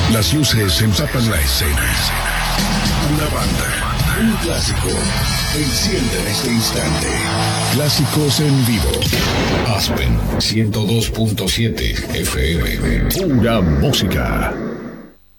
Las luces empapan la escena. Una banda, un clásico, enciende en este instante. Clásicos en vivo. Aspen 102.7 FM. Pura música.